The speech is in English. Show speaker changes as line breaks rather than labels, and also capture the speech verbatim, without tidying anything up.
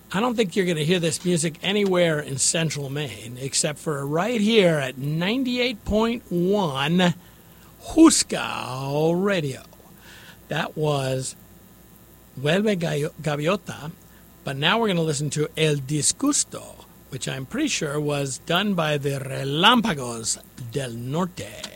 I don't think you're going to hear this music anywhere in central Maine except for right here at ninety-eight point one Huskow Radio. That was Vuelve Gaviota, but now we're going to listen to El Disgusto, which I'm pretty sure was done by the Relámpagos del Norte.